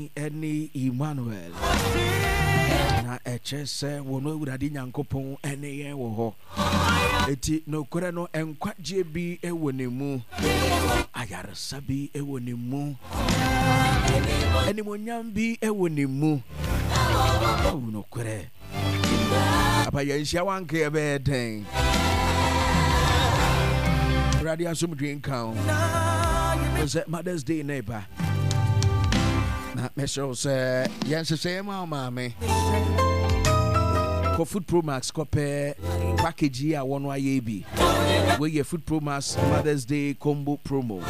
Any Emmanuel na echese wono urade nyankopon ene ye wo ho eti no kore no enkwaje bi ewonemu ayaresa bi ewonemu enimonyam bi ewonemu no kore apa yanhia wanke ebe den urade asomdwe nkan was Mother's Day neighbor. Na mesho se yense se mama ko Food Pro Max ko pe package a wono ayebi we ye Food Pro Max Mother's Day combo promo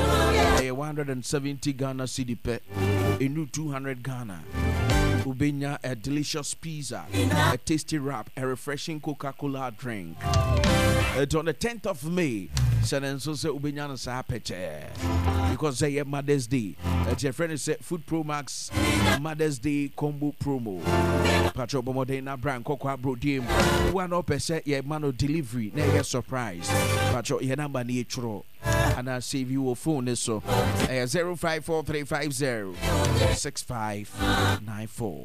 170 Ghana cedi pe enu 200 Ghana ubenya a delicious pizza, a tasty wrap, a refreshing Coca-Cola drink. It's on the 10th of May. So say ubenya no sa peche because say Mother's Day. Your friend say Food Pro Max Mother's Day combo promo. Patro bomodena brand kokwa brodim. One up say ye man delivery na ye surprise. Patro ye number ni churo. And I save you a phone so 054350 6594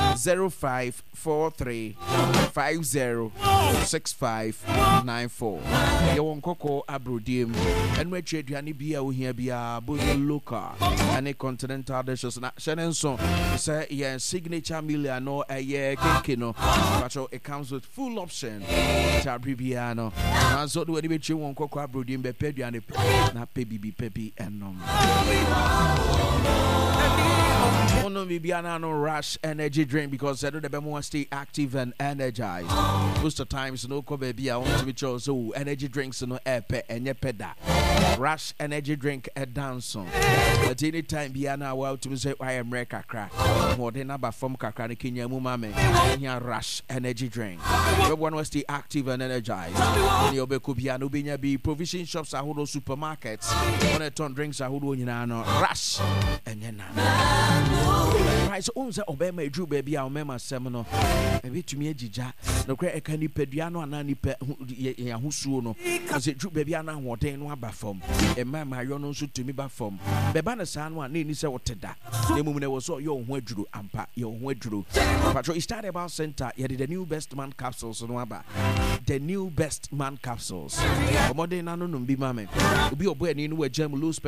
054350 6594. You won't coco abrodim and we trade you any beer here be a both local and a continental dishes. Shannon so say yeah signature meal no a year kino. But it comes with full option. Tabribiano. And so do we you won't coco abrodim be paid you na pebi and no Bibiana no rush energy drink because I know the bemo stay active and energized. Most of the times no ko baby I want to be chose so energy drinks no epe enye peda. Rush energy drink a dance on. At any time Biana well to say I am reka crack. More than about from kakra ne Kenya mumame. Here rush energy drink. Everyone was stay active and energized. You be Biano binya be provision shops ahodo supermarkets. On a ton drinks ahodo nyina no rush enye na. Right, so once obey drew baby, I'll remember seminar. Maybe to me, Jija, no great candy pediano and any pet who soon as it drew baby and what they know about from. A man, my own shoot to me back from. Bebana San one need say what that. The moment I was so your way drew and pat your way drew. Patrol started about center, yet the new best man capsules on Waba. The new best man capsules. More than I know, be mammy. Be a boy in where Gem lose.